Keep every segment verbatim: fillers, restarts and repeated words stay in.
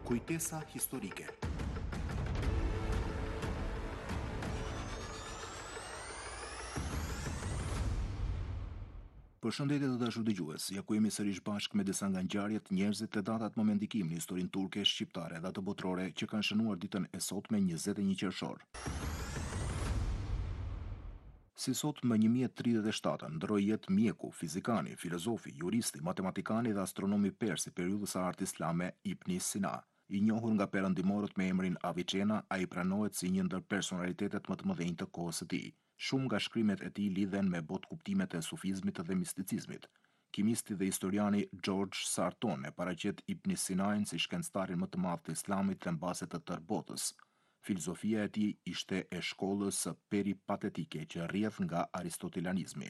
Kujtesa historike. Përshëndetje të dashur dëgjues, ja ku jemi sërish bashkë me disa nga ngjarjet, njerëzit dhe datat më me ndikim në historinë turke, shqiptare dhe atë botërore që kanë shënuar ditën e sotme njëzet e një qershor. Si sot më një mijë e tridhjetë e shtatën ndroi jetë mjeku, fizikani, filozofi, juristi, matematikani dhe astronomi pers i periudhës së artit islame Ibn Sina. I njohur nga perëndimorët me emrin Avicena, ai pranohet si një ndër personalitetet më të mëdhenj të kohës së tij. Shumë nga shkrimet e tij lidhen me botë kuptimet e sufizmit dhe misticizmit. Kimisti dhe historiani George Sarton e paraqet Ibn Sinain si shkencëtarin më të madh të islamit dhe mbase të tërë botës. Filozofia e tij ishte e shkollës së peripatetike që rrjedh nga aristotelanizmi.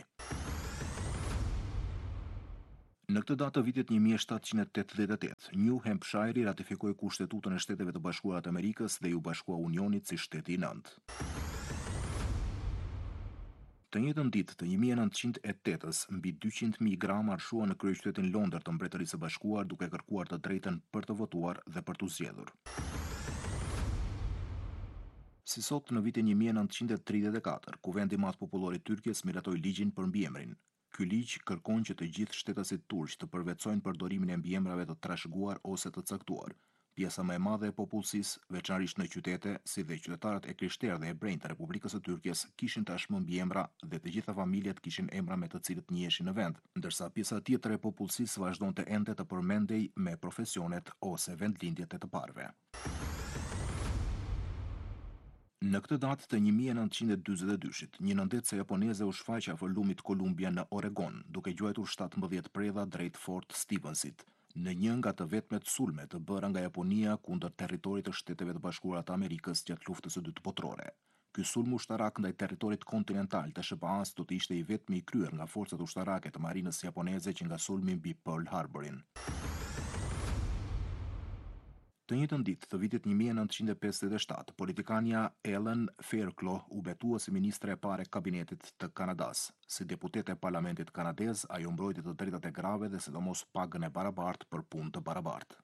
Në këtë datë të vitit një mijë e shtatëqind e tetëdhjetë e tetë, New Hampshire ratifikoi Kushtetutën e Shteteve të Bashkuara të Amerikës dhe u bashkua Unionit si shteti i nëntë. Të njëjtën ditë të një mijë e nëntëqind e tetës, mbi dyqind mijë gra marshuan në kryeqytetin Londër të Mbretërisë së Bashkuar duke kërkuar të drejtën për të votuar dhe për t'u zgjedhur. Si sot në vitin një mijë e nëntëqind e tridhjetë e katër, Kuvendi i Madh Popullor i Tyrkisë miratoi ligjin për mbiemrin. Ky ligj kërkon që të gjithë shtetasit turq të përvetsojnë përdorimin e mbiemrave të trashëguar ose të caktuar. Pjesa më e madhe e popullsisë, veçanërisht në qytete, si dhe qytetarët e krishterë dhe hebrejnë të Republikës së Tyrkisë, kishin tashmë mbiemra dhe të gjitha familjet kishin emra me të cilët njiheshin në vend, ndërsa pjesa tjetër e popullsisë vazhdonte ende të përmendej me profesionet ose vendlindjet e të parëve. Në këtë datë të një mijë e nëntëqind e dyzet e dyshit, një nëndece japoneze u shfaq afër lumit Columbia në Oregon, duke gjuajtur shtatëmbëdhjetë predha drejt Fort Stephensit, në një nga të vetmet sulme të bëra nga Japonia kundër territorit të Shteteve të Bashkuara të Amerikës gjatë luftës së dytë botërore. Ky sulm ushtarak ndaj territorit kontinental të S B A-s do të ishte i vetmi i kryer nga forcat ushtarake të marinës japoneze që nga sulmi mbi Pearl Harborin. Të njëjtën ditë të vitit një mijë e nëntëqind e pesëdhjetë e shtatë, politikania Ellen Fairclough u betua si ministre e parë e kabinetit të Kanadas. Si deputete e parlamentit kanadez, ajo mbrojti të drejtat e grave dhe sidomos pagën e barabartë për punë të barabartë.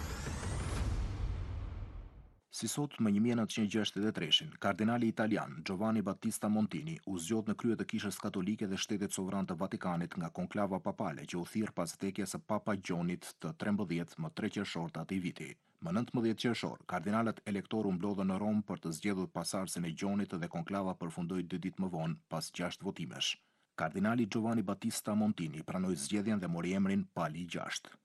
Si sot më një mijë e nëntëqind e gjashtëdhjetë e treshin, kardinali italian Giovanni Battista Montini u zgjodh në krye të Kishës Katolike dhe Shtetit Sovran të Vatikanit nga konklava papale që u thirr pas vdekjes së Papa Gjonit të trembëdhjetë më tre qershor të atij viti. Më nëntëmbëdhjetë qershor, kardinalët elektor u mblodhën në Rom për të zgjedhur pasardhësin e Gjonit dhe konklava përfundoi dy ditë më vonë pas gjashtë votimesh. Kardinali Giovanni Battista Montini pranoi zgjedhjen dhe mori emrin Pali i gjashtë.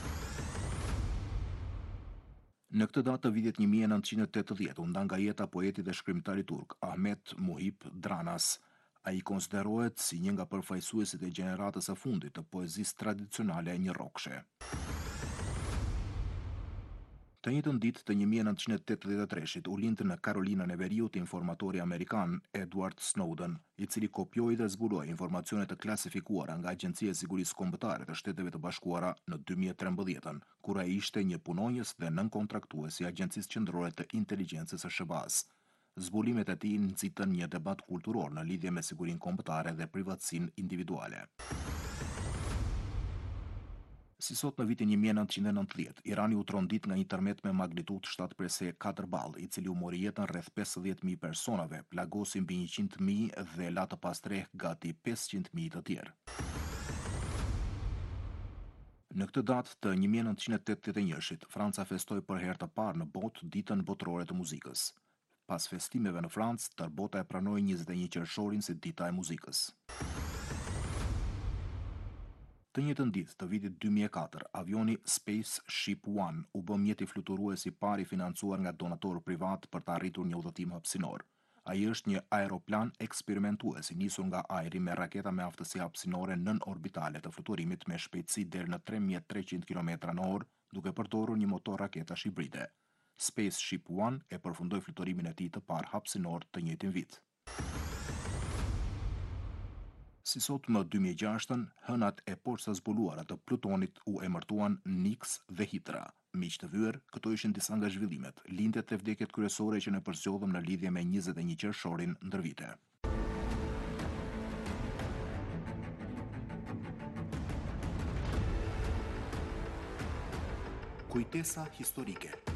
Në këtë datë të vitit një mijë e nëntëqind e tetëdhjetë u nda nga jeta poeti dhe shkrimtari turk Ahmet Muhip Dranas. Ai konsiderohet si një nga përfaqësuesit e gjeneratës së fundit të poezisë tradicionale një rrokshe. Të njëjtën ditë të një mijë e nëntëqind e tetëdhjetë e treshit u lind në Karolinën e Veriut informatori amerikan Edward Snowden, i cili kopjoi dhe zbuloi informacione të klasifikuara nga Agjencia e Sigurisë Kombëtare të Shteteve të Bashkuara në dy mijë e trembëdhjetë, kur ai ishte një punonjës dhe nënkontraktues i Agjencisë Qendrore të Inteligjencës së S B A-s. Zbulimet e tij nxitën një debat kulturor në lidhje me sigurinë kombëtare dhe privatësinë individuale. Si sot në vitin një mijë e nëntëqind e nëntëdhjetë, Irani u trondit nga një tërmet me magnitudë shtatë preshe katër ballë, i cili u mori jetën rreth pesëdhjetë mijë personave, plagosi mbi njëqind mijë dhe la të pastreh gati pesëqind mijë të tjerë. Në këtë datë të një mijë e nëntëqind e tetëdhjetë e njëshit, Franca festoi për herë të parë në botë ditën botërore të muzikës. Pas festimeve në Francë, tërë bota e pranoi njëzet e një qershorin si dita e muzikës. Të njëjtën ditë të vitit dy mijë e katër, avioni Spaceship One u bë mjeti fluturues i parë i financuar nga donator privat për të arritur një udhëtim hapësinor. Ai është një aeroplan eksperimentues i nisur nga ajri me raketa me aftësi hapësinore nën orbitale të fluturimit me shpejtësi deri në tre mijë e treqind kilometra në orë, duke përdorur një motor raketash hibride. Spaceship One e përfundoi fluturimin e tij të parë hapësinor të njëjtin vit. Si sot më dy mijë e gjashtën, hënat e poshtë zbuluara të Plutonit u emërtuan Nix dhe Hitra. Miq të vyer, këto ishin disa nga zhvillimet, lindjet dhe vdekjet kryesore që ne përzgjodhëm në lidhje me njëzet e një qershorin ndër vite. Kujtesa historike.